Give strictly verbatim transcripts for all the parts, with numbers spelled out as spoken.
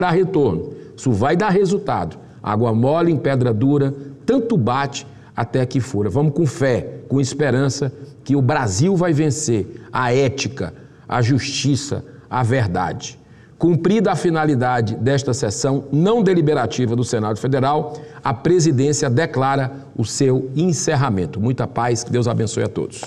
dar retorno, isso vai dar resultado. Água mole em pedra dura, tanto bate até que fura. Vamos com fé, com esperança que o Brasil vai vencer a ética, a justiça, a verdade. Cumprida a finalidade desta sessão não deliberativa do Senado Federal, a presidência declara o seu encerramento. Muita paz, que Deus abençoe a todos.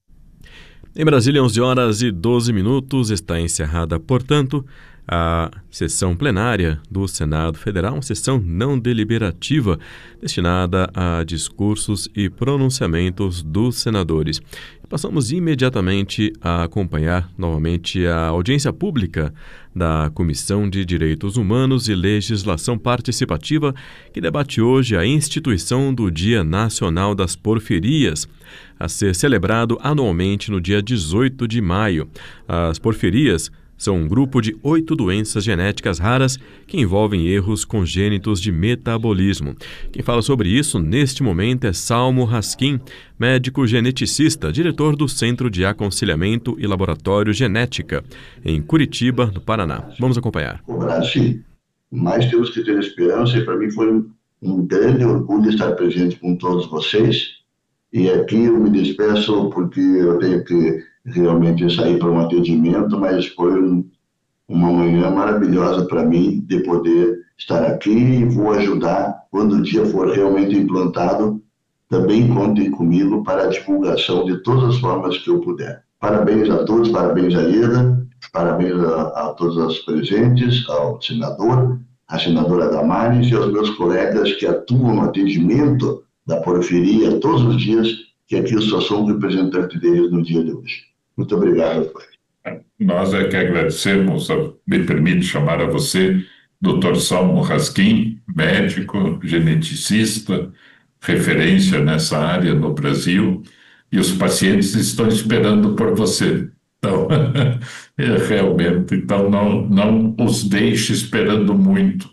Em Brasília, onze horas e doze minutos, está encerrada, portanto, a sessão plenária do Senado Federal, uma sessão não deliberativa destinada a discursos e pronunciamentos dos senadores. Passamos imediatamente a acompanhar novamente a audiência pública da Comissão de Direitos Humanos e Legislação Participativa, que debate hoje a instituição do Dia Nacional das Porfirias, a ser celebrado anualmente no dia dezoito de maio. As porfirias são um grupo de oito doenças genéticas raras que envolvem erros congênitos de metabolismo. Quem fala sobre isso neste momento é Salmo Raskin, médico geneticista, diretor do Centro de Aconselhamento e Laboratório Genética, em Curitiba, no Paraná. Vamos acompanhar. Sim, mas temos que ter esperança, e para mim foi um grande orgulho estar presente com todos vocês. E aqui eu me despeço porque eu tenho que realmente sair para um atendimento, mas foi um, uma manhã maravilhosa para mim de poder estar aqui, e vou ajudar quando o dia for realmente implantado. Também contem comigo para a divulgação de todas as formas que eu puder. Parabéns a todos, parabéns a Ieda, parabéns a, a todos os presentes, ao senador, à senadora Damares e aos meus colegas que atuam no atendimento da porfiria todos os dias, que aqui eu só sou um representante deles no dia de hoje. Muito obrigado, pai. Nós é que agradecemos, me permite chamar a você, doutor Salmo Raskin, médico, geneticista, referência nessa área no Brasil, e os pacientes estão esperando por você. Então, é, realmente, então não, não os deixe esperando muito.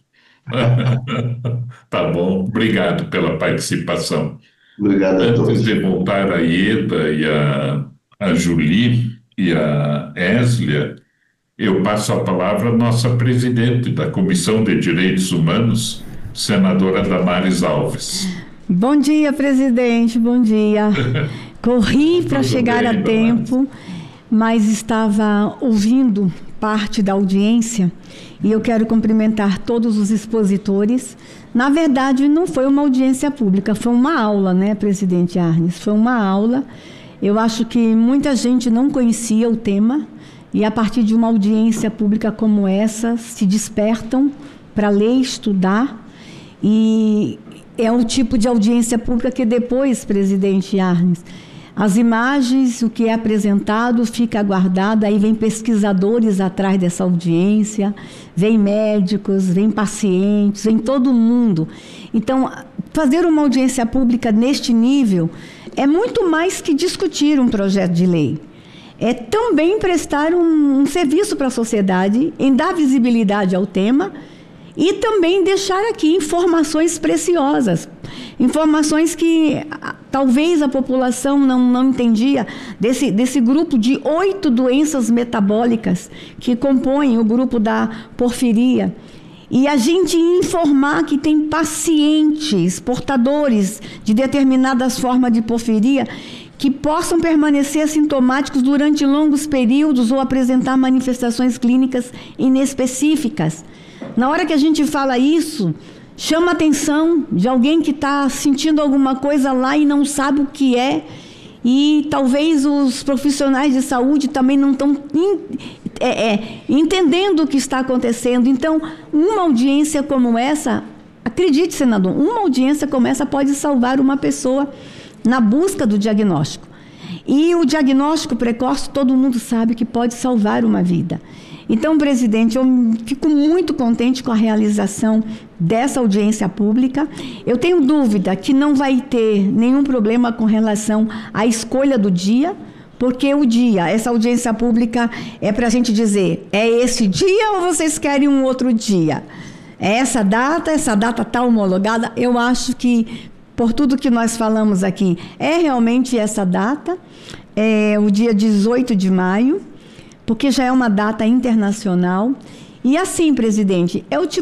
Tá bom, obrigado pela participação. Obrigado a todos. Antes de voltar a Ieda e a, a Julie e a Eslia, eu passo a palavra à nossa presidente da Comissão de Direitos Humanos, senadora Damares Alves. Bom dia, presidente, bom dia. Corri para chegar bem, a tempo, mas estava ouvindo parte da audiência e eu quero cumprimentar todos os expositores. Na verdade, não foi uma audiência pública, foi uma aula, né, presidente Arnes? Foi uma aula. Eu acho que muita gente não conhecia o tema e, a partir de uma audiência pública como essa, se despertam para ler, estudar. E é um tipo de audiência pública que depois, presidente Arnes, as imagens, o que é apresentado, fica guardado, aí vem pesquisadores atrás dessa audiência, vem médicos, vem pacientes, vem todo mundo. Então, fazer uma audiência pública neste nível é muito mais que discutir um projeto de lei. É também prestar um, um serviço para a sociedade, em dar visibilidade ao tema e também deixar aqui informações preciosas, informações que talvez a população não, não entendia, desse, desse grupo de oito doenças metabólicas que compõem o grupo da porfiria. E a gente informar que tem pacientes portadores de determinadas formas de porfiria que possam permanecer assintomáticos durante longos períodos ou apresentar manifestações clínicas inespecíficas. Na hora que a gente fala isso, chama a atenção de alguém que está sentindo alguma coisa lá e não sabe o que é, e talvez os profissionais de saúde também não estão é, é, entendendo o que está acontecendo. Então, uma audiência como essa, acredite, senador, uma audiência como essa pode salvar uma pessoa na busca do diagnóstico. E o diagnóstico precoce, todo mundo sabe que pode salvar uma vida. Então, presidente, eu fico muito contente com a realização dessa audiência pública. Eu tenho dúvida que não vai ter nenhum problema com relação à escolha do dia, porque o dia, essa audiência pública é para a gente dizer, é esse dia ou vocês querem um outro dia? É essa data, essa data está homologada? Eu acho que, por tudo que nós falamos aqui, é realmente essa data, é o dia dezoito de maio, porque já é uma data internacional E assim, presidente, é o tipo